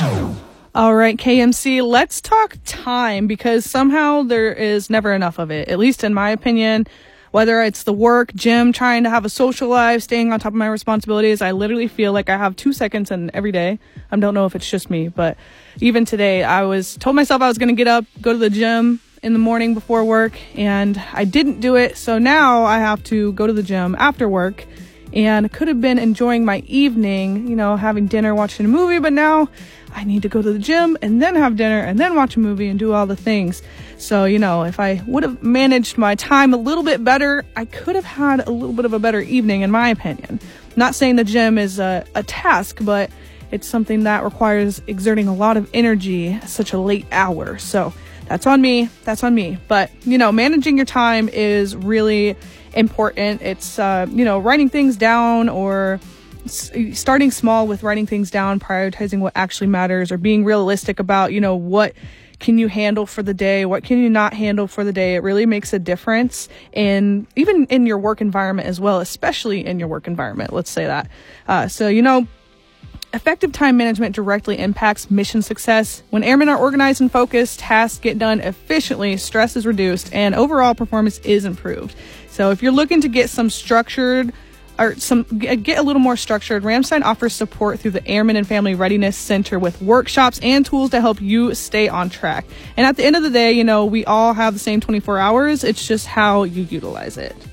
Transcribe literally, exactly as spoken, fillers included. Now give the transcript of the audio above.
All right, K M C, let's talk time, because somehow there is never enough of it, at least in my opinion. Whether it's the work, gym, trying to have a social life, staying on top of my responsibilities, I literally feel like I have two seconds in every day. I don't know if it's just me, but even today, I was told myself I was going to get up, go to the gym in the morning before work, and I didn't do it. So now I have to go to the gym after work, and could have been enjoying my evening, you know, having dinner, watching a movie, but now I need to go to the gym and then have dinner and then watch a movie and do all the things. So, you know, if I would have managed my time a little bit better, I could have had a little bit of a better evening, in my opinion. Not saying the gym is a, a task, but it's something that requires exerting a lot of energy at such a late hour. So that's on me. That's on me. But, you know, managing your time is really important. It's, uh, you know, writing things down, or s- starting small with writing things down, prioritizing what actually matters, or being realistic about, you know, what can you handle for the day? What can you not handle for the day? It really makes a difference in even in your work environment as well, especially in your work environment. Let's say that. Uh, so, you know, effective time management directly impacts mission success. When airmen are organized and focused, tasks get done efficiently, stress is reduced, and overall performance is improved. So if you're looking to get some structured or some get a little more structured, Ramstein offers support through the Airmen and Family Readiness Center with workshops and tools to help you stay on track. And at the end of the day, you know, we all have the same twenty-four hours. It's just how you utilize it.